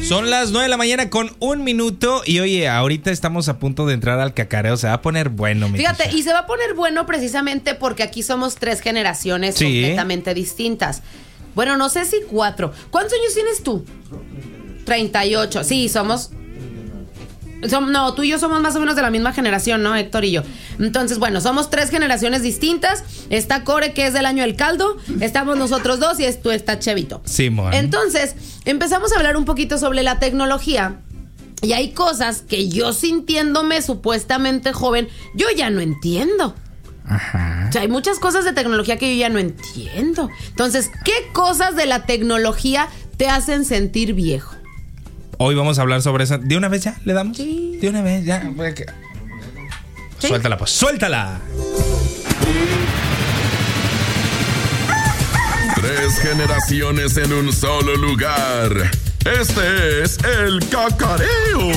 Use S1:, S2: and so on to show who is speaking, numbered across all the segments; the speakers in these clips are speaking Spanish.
S1: Son las 9 de la mañana con 1 minuto. Y oye, ahorita estamos a punto de entrar al cacareo. Se va a poner bueno, mi
S2: Fíjate,
S1: tija.
S2: y se va a poner bueno precisamente porque aquí somos 3 generaciones completamente distintas. Bueno, no sé si 4. ¿Cuántos años tienes tú? 38. Sí, somos... No, tú y yo somos más o menos de la misma generación, ¿no? Héctor y yo. Entonces, bueno, somos 3 generaciones distintas. Está Core, que es del año del caldo. Estamos nosotros 2 y tú está Chevito.
S1: Simón.
S2: Entonces, empezamos a hablar un poquito sobre la tecnología. Y hay cosas que yo, sintiéndome supuestamente joven, yo ya no entiendo.
S1: Ajá.
S2: O sea, hay muchas cosas de tecnología que yo ya no entiendo. Entonces, ¿qué cosas de la tecnología te hacen sentir viejo?
S1: Hoy vamos a hablar sobre esa. ¿De una vez ya le damos?
S2: Sí.
S1: De una vez ya.
S2: ¿Sí?
S1: Suéltala, pues. ¡Suéltala!
S3: 3 generaciones en un solo lugar. Este es el cacareo.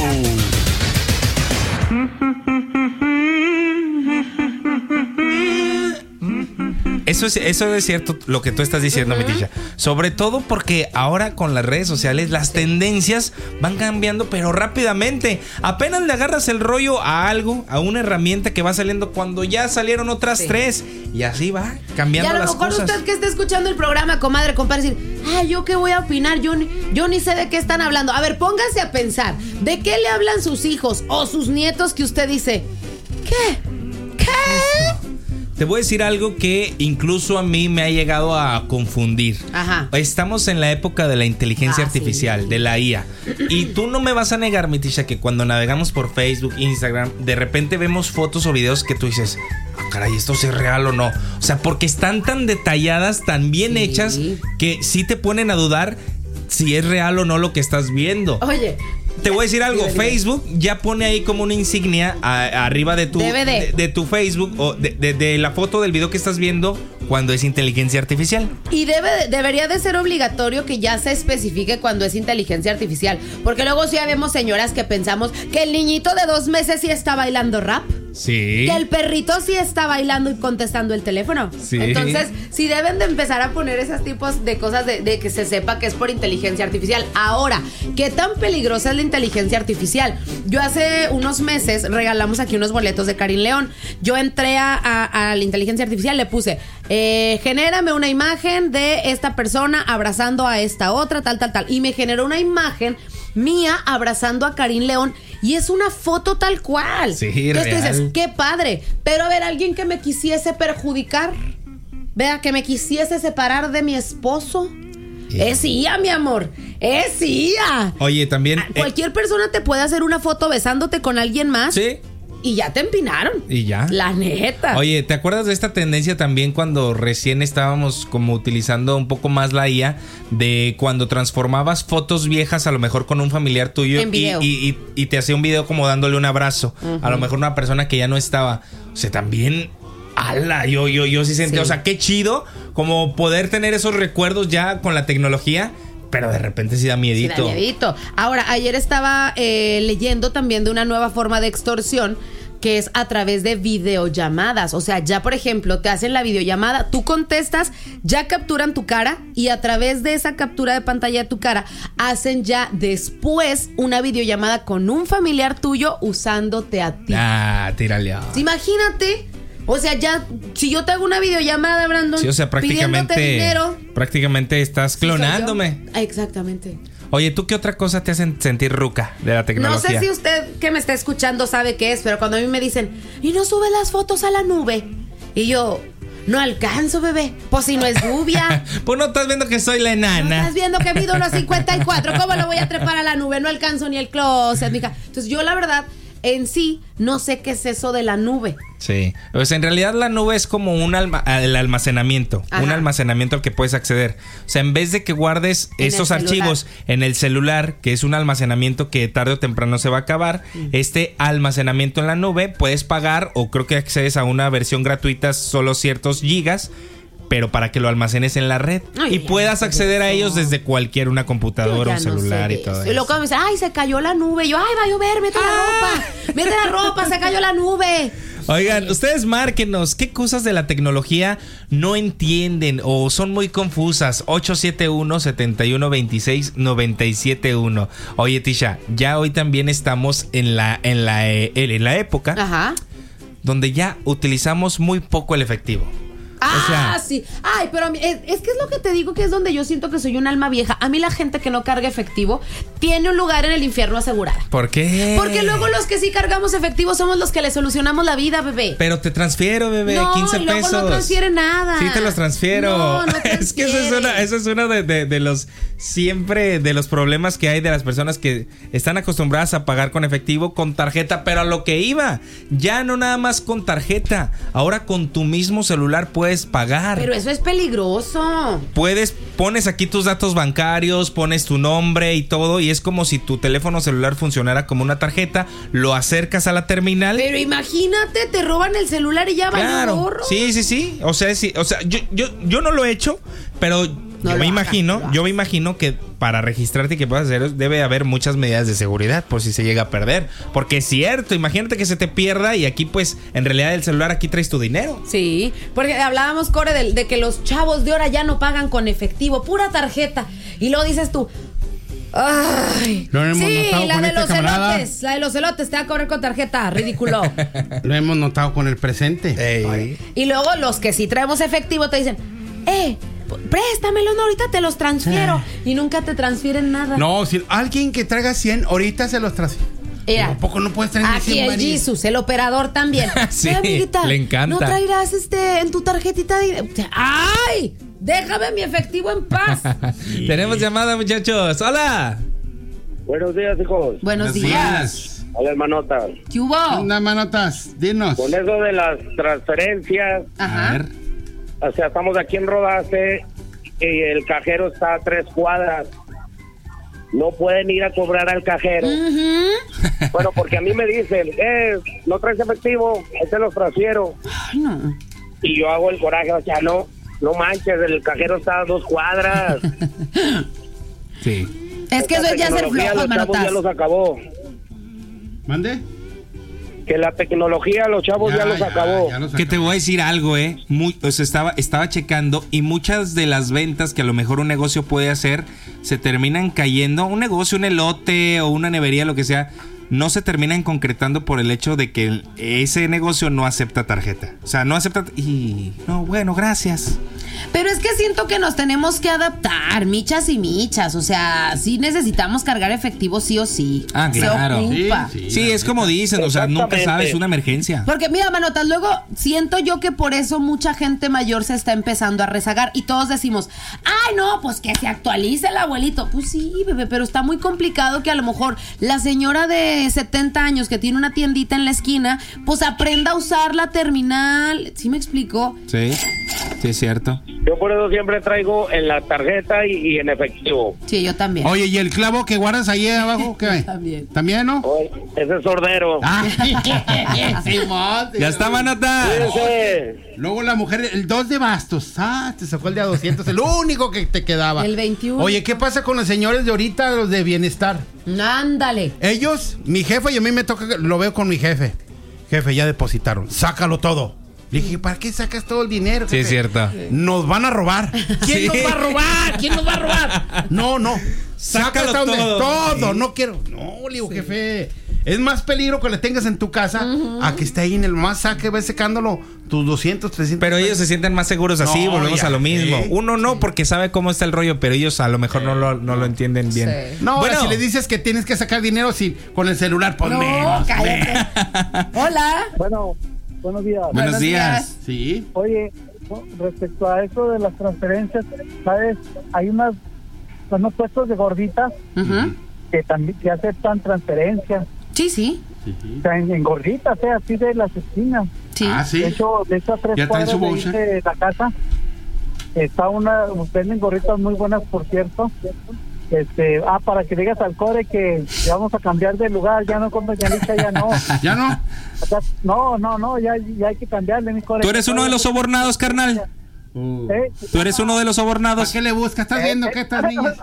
S1: Eso es cierto lo que tú estás diciendo, mi tija. Sobre todo porque ahora con las redes sociales las tendencias van cambiando, pero rápidamente. Apenas le agarras el rollo a algo, a una herramienta que va saliendo cuando ya salieron otras 3. Y así va cambiando las cosas.
S2: Y a lo mejor usted que esté escuchando el programa, comadre, compadre, decir, ¿yo qué voy a opinar? Yo ni sé de qué están hablando. A ver, póngase a pensar, ¿de qué le hablan sus hijos o sus nietos que usted dice? ¿Qué?
S1: Te voy a decir algo que incluso a mí me ha llegado a confundir.
S2: Ajá.
S1: Estamos en la época de la inteligencia artificial,
S2: sí.
S1: de la IA. Y tú no me vas a negar, mi tisha, que cuando navegamos por Facebook, Instagram, de repente vemos fotos o videos que tú dices, caray, ¿esto sí es real o no? O sea, porque están tan detalladas, tan bien hechas, que sí te ponen a dudar si es real o no lo que estás viendo.
S2: Oye,
S1: te voy a decir algo, Facebook ya pone ahí como una insignia arriba de tu de tu Facebook o de la foto del video que estás viendo cuando es inteligencia artificial.
S2: Y debería de ser obligatorio que ya se especifique cuando es inteligencia artificial, porque luego sí vemos señoras que pensamos que el niñito de 2 meses sí está bailando rap.
S1: Sí.
S2: Que el perrito sí está bailando y contestando el teléfono.
S1: Sí.
S2: Entonces, sí deben de empezar a poner esos tipos de cosas de que se sepa que es por inteligencia artificial. Ahora, ¿qué tan peligrosa es la inteligencia artificial? Yo hace unos meses regalamos aquí unos boletos de Karin León. Yo entré a la inteligencia artificial, le puse, genérame una imagen de esta persona abrazando a esta otra, tal. Y me generó una imagen mía abrazando a Karin León y es una foto tal cual.
S1: Sí,
S2: entonces
S1: real.
S2: tú dices, qué padre, pero a ver, alguien que me quisiese perjudicar, vea, que me quisiese separar de mi esposo. Es IA, mi amor, es IA.
S1: Oye, también
S2: cualquier persona te puede hacer una foto besándote con alguien más.
S1: Sí.
S2: Y ya te empinaron.
S1: Y ya.
S2: La neta.
S1: Oye, ¿te acuerdas de esta tendencia también cuando recién estábamos como utilizando un poco más la IA? De cuando transformabas fotos viejas a lo mejor con un familiar tuyo
S2: en video.
S1: Y te hacía un video como dándole un abrazo. A lo mejor una persona que ya no estaba. O sea, también... ¡Hala! Yo sí sentí, o sea, qué chido como poder tener esos recuerdos ya con la tecnología. Pero de repente sí da miedito.
S2: Sí da miedito. Ahora, ayer estaba leyendo también de una nueva forma de extorsión que es a través de videollamadas. O sea, ya por ejemplo, te hacen la videollamada, tú contestas, ya capturan tu cara y a través de esa captura de pantalla de tu cara hacen ya después una videollamada con un familiar tuyo usándote a ti.
S1: Tírale.
S2: Imagínate. O sea, ya, si yo te hago una videollamada, Brandon,
S1: sí, o sea,
S2: pidiéndote dinero,
S1: prácticamente estás clonándome.
S2: Exactamente.
S1: Oye, ¿tú qué otra cosa te hacen sentir ruca de la tecnología?
S2: No sé si usted que me está escuchando sabe qué es, pero cuando a mí me dicen, ¿y no sube las fotos a la nube? Y yo, no alcanzo, bebé. Pues si no es lluvia.
S1: Pues no estás viendo que soy la enana.
S2: No estás viendo que mido unos 54. ¿Cómo lo voy a trepar a la nube? No alcanzo ni el closet, mija. Entonces yo la verdad, en sí, no sé qué es eso de la nube.
S1: Sí, pues en realidad la nube es como el almacenamiento. Ajá. Un almacenamiento al que puedes acceder. O sea, en vez de que guardes esos archivos en el celular, que es un almacenamiento que tarde o temprano se va a acabar, este almacenamiento en la nube puedes pagar, o creo que accedes a una versión gratuita, solo ciertos gigas, pero para que lo almacenes en la red.
S2: Ay,
S1: y puedas acceder a ellos desde una computadora, un celular y todo eso.
S2: Y luego me dicen, ay, se cayó la nube. Y yo, ay, va a llover, mete la ropa, se cayó la nube.
S1: Oigan, ustedes márquenos, ¿qué cosas de la tecnología no entienden o son muy confusas? 871-7126-971. Oye, Tisha, ya hoy también estamos en la época donde ya utilizamos muy poco el efectivo.
S2: Sí. Ay, pero es que es lo que te digo, que es donde yo siento que soy un alma vieja. A mí la gente que no carga efectivo tiene un lugar en el infierno asegurada.
S1: ¿Por qué?
S2: Porque luego los que sí cargamos efectivo somos los que le solucionamos la vida, bebé.
S1: Pero te transfiero, bebé, 15
S2: luego
S1: pesos.
S2: No transfiere nada.
S1: Sí, te los transfiero.
S2: No
S1: es que eso es uno de los siempre de los problemas que hay de las personas que están acostumbradas a pagar con efectivo, con tarjeta, pero a lo que iba, ya no nada más con tarjeta, ahora con tu mismo celular puedes pagar.
S2: Pero eso es peligroso.
S1: Pones aquí tus datos bancarios, pones tu nombre y todo, y es como si tu teléfono celular funcionara como una tarjeta, lo acercas a la terminal.
S2: Pero imagínate, te roban el celular y ya van a gorro.
S1: Sí. O sea, yo no lo he hecho, pero yo me imagino que para registrarte y que puedas hacer, debe haber muchas medidas de seguridad por si se llega a perder. Porque es cierto, imagínate que se te pierda y aquí pues en realidad el celular aquí traes tu dinero.
S2: Sí, porque hablábamos, Core, de que los chavos de ahora ya no pagan con efectivo, pura tarjeta. Y luego dices tú, ay,
S4: lo hemos notado
S2: la
S4: con
S2: de los
S4: camarada.
S2: elotes, te va a cobrar con tarjeta, ridículo.
S4: Lo hemos notado con el presente.
S2: Y luego los que sí traemos efectivo te dicen, préstamelo, no, ahorita te los transfiero. Y nunca te transfieren nada.
S4: No, si alguien que traiga 100, ahorita se los transfiere. Tampoco no puedes traer
S2: aquí 100, el Jesus, el operador también.
S1: Sí,
S2: amiguita,
S1: le encanta.
S2: ¿no traerás en tu tarjetita de... ¡Ay! Déjame mi efectivo en paz.
S1: Tenemos llamada, muchachos. ¡Hola!
S5: Buenos días, hijos.
S2: Buenos días.
S5: Hola, hermanota.
S2: ¿Qué hubo?
S4: Anda, manotas, dinos.
S5: Con eso de las transferencias.
S2: Ajá.
S1: A ver.
S5: O sea, estamos aquí en Rodaste y el cajero está a 3 cuadras. No pueden ir a cobrar al cajero. Bueno, porque a mí me dicen, no traes efectivo, ahí te los transfiero.
S2: Ay, no.
S5: Y yo hago el coraje, o sea, no manches, el cajero está a 2 cuadras.
S1: Sí.
S2: Es que eso es ya ser flojo,
S5: manotas. Ya los acabó.
S4: ¿Mande?
S5: Que la tecnología, los chavos ya los acabó.
S1: Que te voy a decir algo, estaba checando y muchas de las ventas que a lo mejor un negocio puede hacer se terminan cayendo. Un negocio, un elote o una nevería, lo que sea, no se terminan concretando por el hecho de que ese negocio no acepta tarjeta. O sea, no acepta... Y no, bueno, gracias.
S2: Pero es que siento que nos tenemos que adaptar, michas y michas. O sea, sí necesitamos cargar efectivo sí o sí.
S1: Ah, claro.
S2: Se ocupa.
S1: Sí, es como dicen, o sea, nunca sabes, una emergencia.
S2: Porque mira, manotas, luego siento yo que por eso mucha gente mayor se está empezando a rezagar y todos decimos, ay, no, pues que se actualice el abuelito. Pues sí, bebé, pero está muy complicado que a lo mejor la señora de 70 años que tiene una tiendita en la esquina, pues aprenda a usar la terminal. ¿Sí me explico?
S1: Sí, es cierto.
S5: Yo por eso siempre traigo en la tarjeta y en efectivo.
S2: Sí, yo también.
S4: Oye, ¿y el clavo que guardas ahí abajo? ¿Qué?
S2: También.
S4: ¿También, no?
S5: Oye, ese es sordero.
S1: Ya está, manota.
S4: Luego la mujer, el 2 de bastos. Te sacó el de a 200, el único que te quedaba.
S2: El 21.
S4: Oye, ¿qué pasa con los señores de ahorita, los de bienestar?
S2: Ándale.
S4: Ellos, mi jefe, y a mí me toca, lo veo con mi jefe. Jefe, ya depositaron, sácalo todo. Le dije, ¿para qué sacas todo el dinero, jefe?
S1: Sí, es cierto.
S4: Nos van a robar. ¿Quién nos va a robar? ¿Quién nos va a robar? No.
S1: Sácalo todo.
S4: Todo. No quiero. No, le digo, jefe. Es más peligro que le tengas en tu casa a que esté ahí en el más saque, ves secándolo tus 200, 300.
S1: Pero ellos se sienten más seguros así, volvemos a lo mismo.
S4: Sí.
S1: Uno no, porque sabe cómo está el rollo, pero ellos a lo mejor no lo entienden bien.
S2: Sí.
S4: No,
S1: bueno,
S4: si le dices que tienes que sacar dinero con el celular, pues menos.
S2: Cállate. Hola.
S6: Bueno, buenos días.
S1: Buenos días.
S4: Sí.
S6: Oye, respecto a eso de las transferencias, ¿sabes? Hay unos puestos de gorditas que también que aceptan transferencias.
S2: Sí.
S6: O sea, en gorditas, así de las esquinas.
S2: Sí.
S4: Sí.
S6: De hecho, de esas 3
S4: Ya traen
S6: cuadras
S4: su
S6: de,
S4: bolsa.
S6: de la casa, está venden gorditas muy buenas, por cierto. Para que digas al Core que ya vamos a cambiar de lugar, ya no con Doña Licha, ya no.
S4: ¿Ya no?
S6: No, ya hay que cambiarle, mi Core.
S1: ¿Tú eres uno de los sobornados, carnal? ¿Tú eres uno de los sobornados?
S4: ¿Para qué le buscas? ¿Estás viendo qué estas niñas?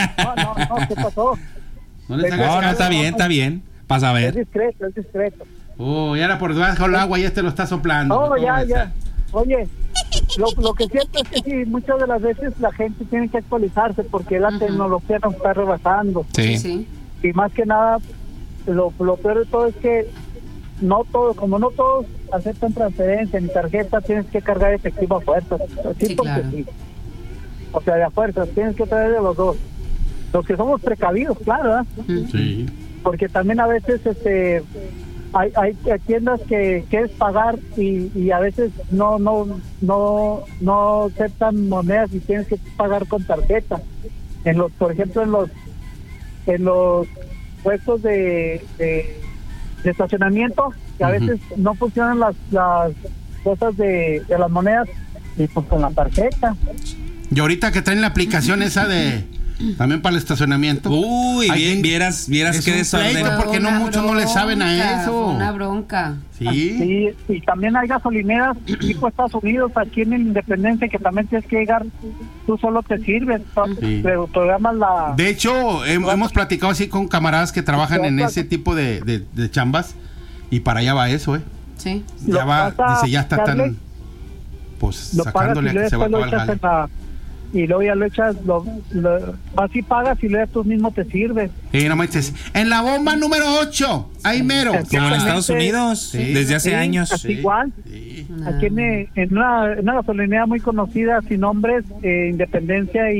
S6: No, ¿qué pasó?
S4: No le hagas
S1: No,
S4: caso.
S1: está bien. Pasa a
S6: Es
S1: ver.
S6: discreto.
S4: Oh, ya era por debajo del agua, ya te lo está soplando.
S6: Oh, ya. Oye, lo que es cierto es que sí, muchas de las veces la gente tiene que actualizarse porque la tecnología nos está rebasando.
S1: Sí.
S6: Y más que nada, lo peor de todo es que no todos aceptan transferencia ni tarjeta, tienes que cargar efectivo a fuerzas. Sí, porque sí. O sea, de a fuerzas, tienes que traer de los dos. Los que somos precavidos, claro, ¿verdad?
S4: Sí.
S6: Porque también a veces hay tiendas que quieres pagar y a veces no aceptan monedas y tienes que pagar con tarjeta. Por ejemplo, en los puestos de estacionamiento, que a veces no funcionan las cosas de las monedas, y pues con la tarjeta.
S4: Y ahorita que traen la aplicación esa de también para el estacionamiento.
S1: Uy, vieras qué desorden.
S4: Porque muchos no le saben a eso.
S2: Una bronca.
S4: Sí.
S6: Y también hay gasolineras tipo Estados Unidos, aquí en Independencia, que también tienes que llegar, tú solo te sirves, pero programas la...
S4: De hecho, hemos platicado así con camaradas que trabajan en ese tipo de chambas, y para allá va eso,
S2: Sí.
S4: Ya va, dice, ya está tan... Pues sacándole a que se va a acabar el jale.
S6: Y luego ya lo echas, vas y pagas y luego tú mismo te sirves.
S4: Y nomás dices, en la bomba número 8, ahí mero.
S1: Como en Estados Unidos, desde hace años.
S6: Así igual. Aquí en una gasolinera muy conocida, sin nombres, Independencia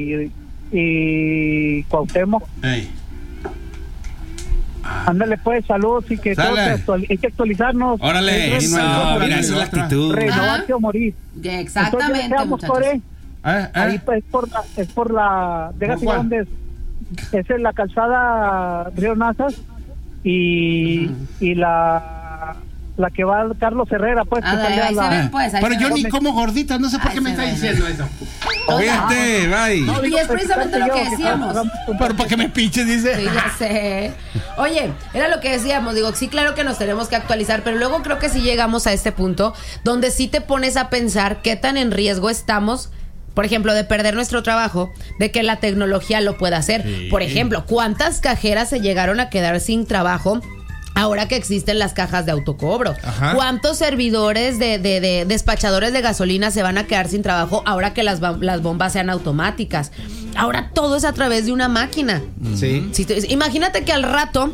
S6: y Cuauhtémoc. Ándale pues, saludos y que todos hay que actualizarnos.
S1: Órale, mira, esa es la actitud.
S6: Renovarse o morir.
S2: Exactamente,
S6: entonces, ahí pues, es por la déjate dónde es en la calzada Río Nazas y la que va al Carlos Herrera, pues.
S4: Pero yo ni como gordita, no sé por qué me está diciendo eso.
S1: Fíjate, bye.
S2: Y es precisamente lo que decíamos.
S4: Pero para que me pinches, dice.
S2: Sí, ya sé. Oye, era lo que decíamos, digo, sí, claro que nos tenemos que actualizar, pero luego creo que sí llegamos a este punto donde sí te pones a pensar qué tan en riesgo estamos, por ejemplo, de perder nuestro trabajo, de que la tecnología lo pueda hacer. Sí. Por ejemplo, ¿cuántas cajeras se llegaron a quedar sin trabajo ahora que existen las cajas de autocobro? Ajá. ¿Cuántos servidores de despachadores de gasolina se van a quedar sin trabajo ahora que las bombas sean automáticas? Ahora todo es a través de una máquina.
S1: Sí.
S2: Imagínate que al rato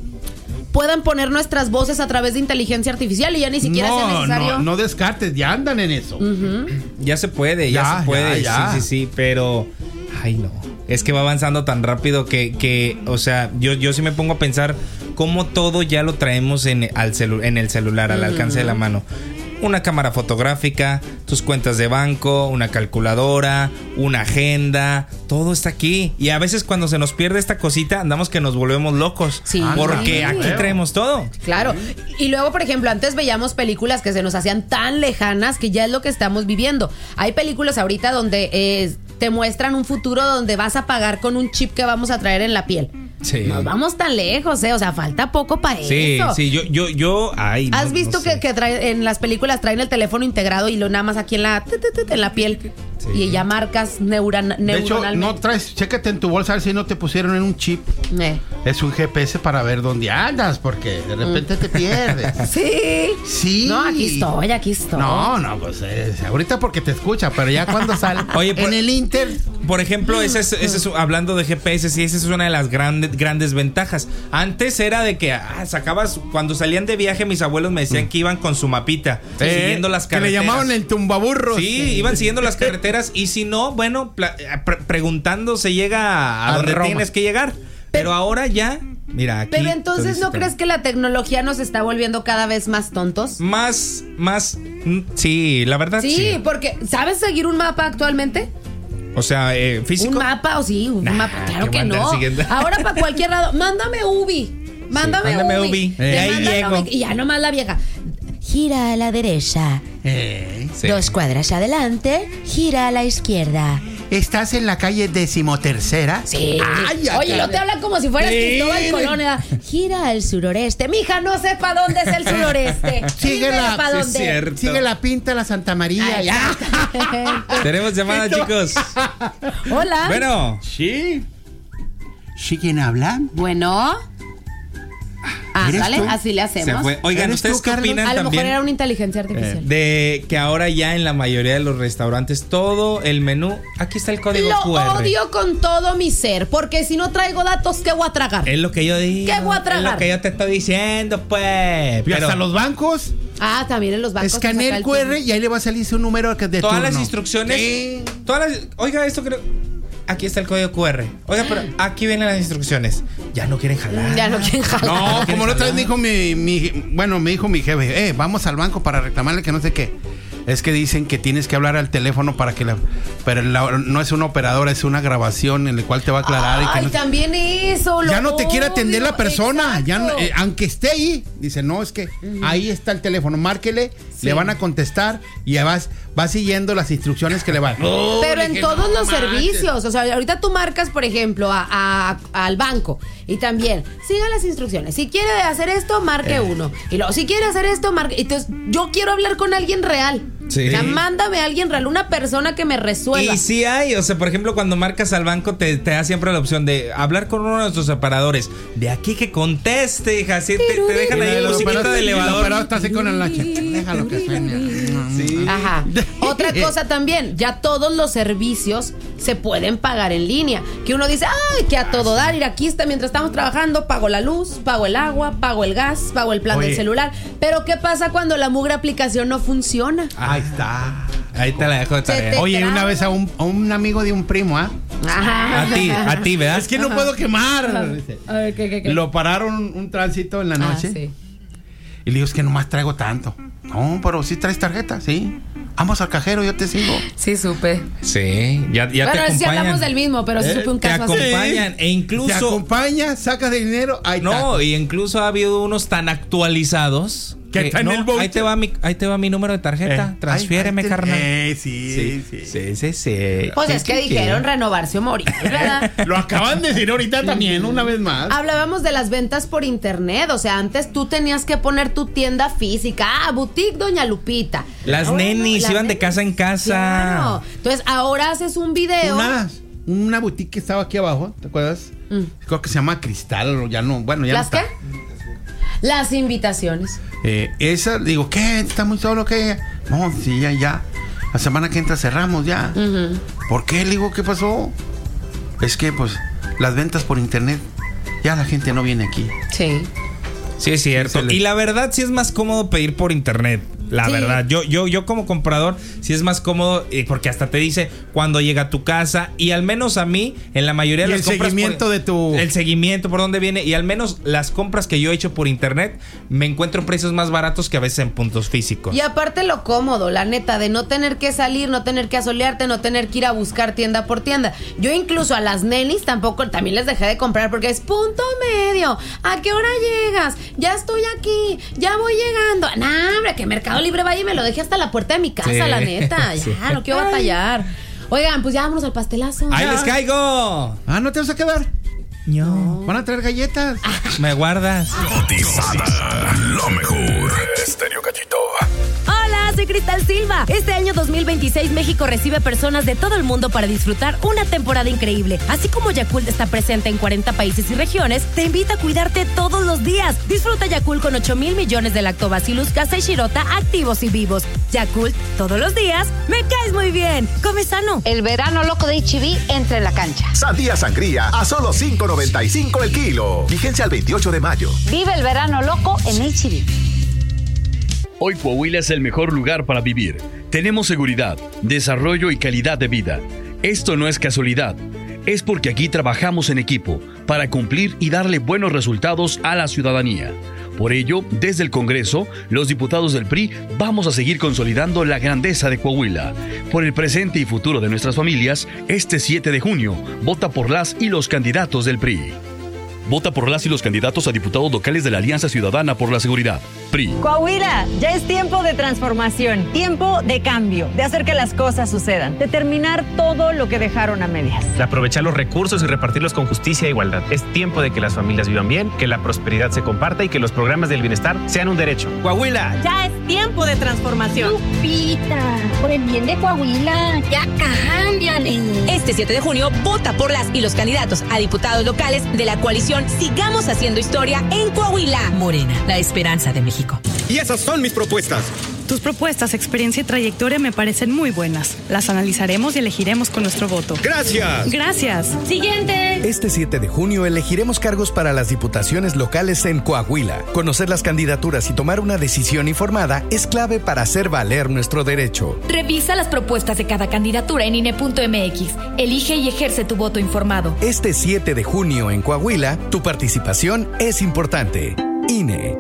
S2: puedan poner nuestras voces a través de inteligencia artificial y ya ni siquiera sea necesario.
S4: No descartes, ya andan en eso.
S1: Ya se puede, ya se puede. Ya. Sí, pero ay, no. Es que va avanzando tan rápido que o sea, yo sí me pongo a pensar cómo todo ya lo traemos en el celular, al alcance de la mano. Una cámara fotográfica, tus cuentas de banco, una calculadora, una agenda, todo está aquí. Y a veces cuando se nos pierde esta cosita, andamos que nos volvemos locos. Sí. Porque aquí traemos todo.
S2: Claro. Y luego, por ejemplo, antes veíamos películas que se nos hacían tan lejanas que ya es lo que estamos viviendo. Hay películas ahorita donde te muestran un futuro donde vas a pagar con un chip que vamos a traer en la piel. Sí. Nos vamos tan lejos, o sea, falta poco para eso.
S1: Sí, yo ay,
S2: ¿Has visto que en las películas traen el teléfono integrado y lo nada más aquí en la piel? Sí. Y ya marcas neuronalmente.
S4: De hecho, no traes, chécate en tu bolsa a ver si no te pusieron en un chip. Es un GPS para ver dónde andas, porque de repente te pierdes. Sí.
S2: No, aquí estoy.
S4: No, pues ahorita porque te escucha, pero ya cuando sale. Oye, en el Inter.
S1: Por ejemplo, ese es hablando de GPS, sí, esa es una de las grandes ventajas. Antes era de que sacabas, cuando salían de viaje, mis abuelos me decían que iban con su mapita, siguiendo las carreteras.
S4: Que le llamaban el tumbaburros.
S1: Sí, iban siguiendo las carreteras y si no, bueno, preguntando se llega a donde Roma tienes que llegar. Pero ahora ya, mira, aquí.
S2: Pero entonces, ¿no crees que la tecnología nos está volviendo cada vez más tontos?
S1: Más, sí, la verdad sí.
S2: Sí, porque ¿sabes seguir un mapa actualmente?
S1: O sea, físico.
S2: ¿Un mapa o sí? Un mapa, claro que no. Ahora para cualquier lado, mándame Ubi. Mándame Ubi.
S1: Ahí llego.
S2: Y ya nomás la vieja. Gira a la derecha. 2 cuadras adelante, gira a la izquierda.
S4: ¿Estás en la calle 13ª?
S2: Sí. Oye, no te hablan como si fueras Cristóbal Colón. Gira al suroreste. Mija, no sé para dónde es el suroreste.
S4: Sigue la pinta la Santa María. Ya.
S1: Tenemos llamada, chicos.
S2: Hola.
S1: Bueno.
S4: Sí. ¿Sí quién habla?
S2: Bueno. Ándale, así le
S1: Se
S2: hacemos.
S1: fue. Oigan,
S4: ¿Eres
S1: ¿ustedes
S4: tú,
S1: qué
S4: Carlos?
S1: opinan
S2: A lo mejor
S1: también
S2: era una inteligencia artificial.
S1: de que ahora ya en la mayoría de los restaurantes todo el menú, aquí está el código
S2: Lo
S1: QR?
S2: odio con todo mi ser, porque si no traigo datos, ¿qué voy a tragar?
S1: Es lo que yo digo.
S2: ¿Qué voy a tragar?
S1: Es lo que yo te estoy diciendo, pues.
S4: Y hasta los bancos,
S2: Ah, también en los bancos.
S4: escanea el QR y ahí le va a salir su número de
S1: todas
S4: turno.
S1: las instrucciones.
S4: Sí.
S1: Oiga, esto creo. Aquí está el código QR. Oiga, pero aquí vienen las instrucciones. Ya no quieren jalar.
S2: Ya no quieren jalar.
S4: No, como la otra vez me dijo me dijo mi jefe, vamos al banco para reclamarle que no sé qué. Es que dicen que tienes que hablar al teléfono para que pero no es una operadora, es una grabación en la cual te va a aclarar.
S2: Ay,
S4: y que no,
S2: también eso.
S4: ya no te quiere atender la
S2: odio.
S4: persona. Ya no,
S2: Exacto.
S4: aunque esté ahí, dice, no, es que ahí está el teléfono, márquele,
S2: Sí.
S4: le van a contestar y ya vas siguiendo las instrucciones que le van.
S2: Pero en todos los
S4: manches.
S2: servicios, o sea, ahorita tú marcas, por ejemplo, al banco y también siga las instrucciones. Si quiere hacer esto, marque 1. Y luego, si quiere hacer esto, marque. Entonces, yo quiero hablar con alguien real.
S1: Sí.
S2: O sea, mándame a alguien real, una persona que me resuelva.
S1: Y sí hay, o sea, por ejemplo, cuando marcas al banco te da siempre la opción de hablar con uno de nuestros operadores. De aquí que conteste, hija, así te dejan ahí musiquita de elevador.
S4: Pero está así con el lancha. Déjalo que suene.
S1: Sí.
S2: Ajá. Otra cosa también, ya todos los servicios se pueden pagar en línea. Que uno dice, ay, que a todo dar, ir aquí está, mientras estamos trabajando, pago la luz, pago el agua, pago el gas, pago el plan del celular. Pero ¿qué pasa cuando la mugre aplicación no funciona?
S4: Ahí está.
S1: Ahí te la dejo de tarea.
S2: te-
S4: Oye,
S2: traba.
S4: una vez a un amigo de un primo,
S2: Ajá.
S1: A ti, ¿verdad?
S4: Es que no puedo quemar. Dice.
S2: A ver, ¿qué?
S4: Lo pararon un tránsito en la noche.
S2: Sí.
S4: Y le digo, es que nomás traigo tanto. No, pero sí traes tarjeta, sí. Vamos al cajero, yo te sigo.
S2: Sí, supe.
S1: Sí, ya te
S2: Bueno, sí
S1: acompañan.
S2: hablamos del mismo, pero sí supe un
S1: Te
S2: caso así.
S1: acompañan e
S4: Te
S1: incluso
S4: acompaña, sacas de dinero, ahí
S1: no, y incluso ha habido unos tan actualizados
S4: Que está en el voucher.
S1: ahí te va mi número de tarjeta, transfiéreme, carnal.
S4: Sí.
S1: Sí.
S2: Pues es que dijeron renovarse o morir, ¿verdad?
S4: Lo acaban de decir ahorita también, una vez más.
S2: Hablábamos de las ventas por internet, o sea, antes tú tenías que poner tu tienda física, Boutique Doña Lupita.
S1: Las nenis
S2: las
S1: iban de
S2: nenis.
S1: casa en casa.
S2: Claro. Entonces, ahora haces un video.
S4: Una boutique que estaba aquí abajo, ¿te acuerdas? Creo que se llama Cristal, o ya no, bueno, ya
S2: ¿Las
S4: no
S2: qué?
S4: está.
S2: Las invitaciones.
S4: Esa, digo, ¿qué? ¿Está muy solo qué? No, sí, ya. La semana que entra cerramos ya. ¿Por qué? Le digo, ¿qué pasó? Es que, pues, las ventas por internet, ya la gente no viene aquí.
S2: Sí.
S1: Sí, es cierto. Y la verdad sí es más cómodo pedir por internet. La
S2: Sí.
S1: verdad, yo como comprador sí es más cómodo porque hasta te dice cuándo llega a tu casa y al menos a mí en la mayoría de
S4: Y
S1: las
S4: el
S1: compras
S4: seguimiento de tu...
S1: el seguimiento por dónde viene y al menos las compras que yo he hecho por internet me encuentro precios más baratos que a veces en puntos físicos.
S2: Y aparte lo cómodo, la neta, de no tener que salir, no tener que asolearte, no tener que ir a buscar tienda por tienda. Yo incluso a las nenis también les dejé de comprar porque es punto medio. ¿A qué hora llegas? Ya estoy aquí, ya voy llegando. Nah, hombre, que Mercado Libre vaya y me lo deje hasta la puerta de mi casa,
S1: Sí.
S2: la neta. Ya,
S1: Sí.
S2: no quiero batallar. Oigan, pues ya vámonos al pastelazo.
S1: ¡Ahí les caigo!
S4: ¿No te vas a quedar?
S1: No.
S4: Van a traer galletas.
S1: Me guardas.
S3: Cotizada. Lo mejor. Estéreo Gallito.
S7: Hola, soy Cristal Silva. Este año 2026 México recibe personas de todo el mundo para disfrutar una temporada increíble. Así como Yakult está presente en 40 países y regiones, te invita a cuidarte todos los días. Disfruta Yakult con 8,000 millones de Lactobacillus casei shirota activos y vivos. Yakult, todos los días, me caes muy bien. Come sano.
S8: El verano loco de H-E-B entra en la cancha.
S9: Sandía sangría a solo $5.95 el kilo. Vigencia al 28 de mayo.
S8: Vive el verano loco en H-E-B.
S10: Hoy Coahuila es el mejor lugar para vivir. Tenemos seguridad, desarrollo y calidad de vida. Esto no es casualidad. Es porque aquí trabajamos en equipo para cumplir y darle buenos resultados a la ciudadanía. Por ello, desde el Congreso, los diputados del PRI vamos a seguir consolidando la grandeza de Coahuila. Por el presente y futuro de nuestras familias, este 7 de junio, vota por las y los candidatos del PRI. Vota por las y los candidatos a diputados locales de la Alianza Ciudadana por la Seguridad. PRI.
S11: Coahuila, ya es tiempo de transformación, tiempo de cambio, de hacer que las cosas sucedan, de terminar todo lo que dejaron a medias.
S12: De aprovechar los recursos y repartirlos con justicia e igualdad. Es tiempo de que las familias vivan bien, que la prosperidad se comparta y que los programas del bienestar sean un derecho.
S1: Coahuila.
S11: Ya es tiempo de transformación.
S13: Lupita, por el bien de Coahuila, ya cámbiale.
S7: Este 7 de junio, vota por las y los candidatos a diputados locales de la coalición elección, sigamos haciendo historia en Coahuila. Morena, la esperanza de México.
S14: Y esas son mis propuestas.
S15: Tus propuestas, experiencia y trayectoria me parecen muy buenas. Las analizaremos y elegiremos con nuestro voto.
S14: ¡Gracias!
S15: ¡Gracias!
S7: ¡Siguiente!
S16: Este 7 de junio elegiremos cargos para las diputaciones locales en Coahuila. Conocer las candidaturas y tomar una decisión informada es clave para hacer valer nuestro derecho.
S7: Revisa las propuestas de cada candidatura en INE.mx. Elige y ejerce tu voto informado.
S16: Este 7 de junio en Coahuila, tu participación es importante. INE.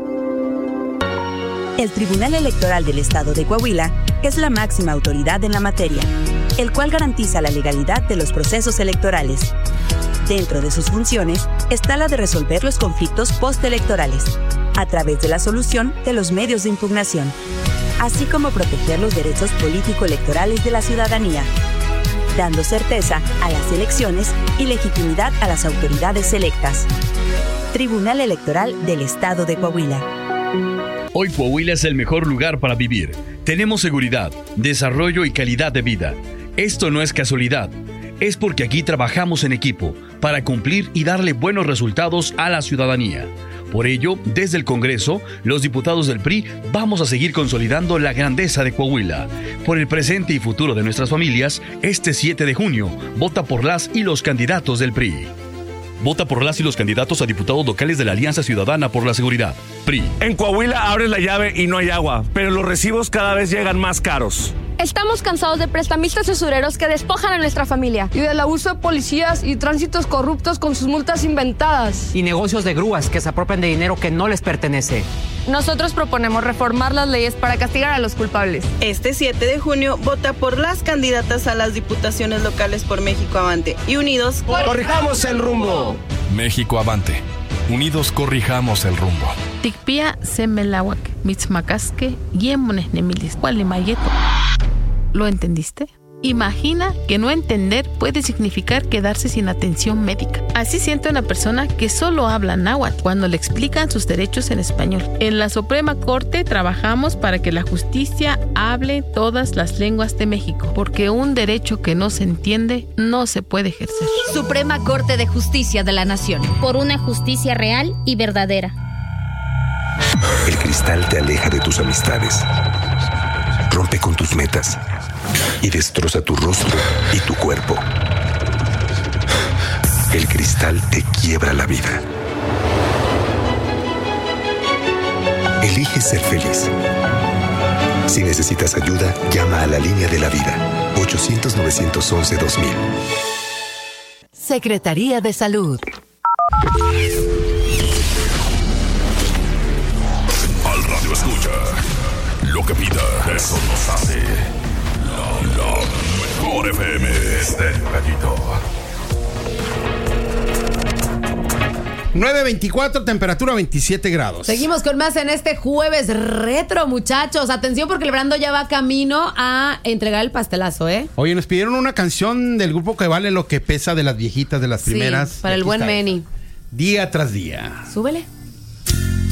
S17: El Tribunal Electoral del Estado de Coahuila es la máxima autoridad en la materia, el cual garantiza la legalidad de los procesos electorales. Dentro de sus funciones está la de resolver los conflictos postelectorales, a través de la solución de los medios de impugnación, así como proteger los derechos político-electorales de la ciudadanía, dando certeza a las elecciones y legitimidad a las autoridades electas. Tribunal Electoral del Estado de Coahuila.
S10: Hoy Coahuila es el mejor lugar para vivir. Tenemos seguridad, desarrollo y calidad de vida. Esto no es casualidad. Es porque aquí trabajamos en equipo para cumplir y darle buenos resultados a la ciudadanía. Por ello, desde el Congreso, los diputados del PRI vamos a seguir consolidando la grandeza de Coahuila. Por el presente y futuro de nuestras familias, este 7 de junio, vota por las y los candidatos del PRI. Vota por las y los candidatos a diputados locales de la Alianza Ciudadana por la Seguridad, PRI.
S18: En Coahuila abres la llave y no hay agua, pero los recibos cada vez llegan más caros.
S19: Estamos cansados de prestamistas y usureros que despojan a nuestra familia y del abuso de policías y tránsitos corruptos con sus multas inventadas.
S20: Y negocios de grúas que se apropian de dinero que no les pertenece.
S19: Nosotros proponemos reformar las leyes para castigar a los culpables.
S21: Este 7 de junio, vota por las candidatas a las diputaciones locales por México Avante. Y unidos,
S18: ¡corrijamos el rumbo!
S22: México Avante. Unidos corrijamos el rumbo.
S23: Tikpia semelawak, mitzmacasque, yemones nemilis, cualimayeto. ¿Lo entendiste? Imagina que no entender puede significar quedarse sin atención médica. Así siente una persona que solo habla náhuatl cuando le explican sus derechos en español. En la Suprema Corte trabajamos para que la justicia hable todas las lenguas de México, porque un derecho que no se entiende no se puede ejercer.
S7: Suprema Corte de Justicia de la Nación.
S13: Por una justicia real y verdadera.
S24: El cristal te aleja de tus amistades, rompe con tus metas y destroza tu rostro y tu cuerpo. El cristal te quiebra la vida. Elige ser feliz. Si necesitas ayuda, llama a la línea de la vida. 800-911-2000.
S7: Secretaría de Salud.
S3: Al radio escucha. Lo que pida, eso nos hace. La mejor FM. Estéreo Gallito.
S4: 9:24, temperatura 27 grados.
S2: Seguimos con más en este jueves retro, muchachos. Atención porque el Brando ya va camino a entregar el pastelazo, ¿eh?
S4: Oye, nos pidieron una canción del grupo que vale lo que pesa de las viejitas, de las primeras.
S2: Para el buen Meni.
S4: Día tras día.
S2: Súbele.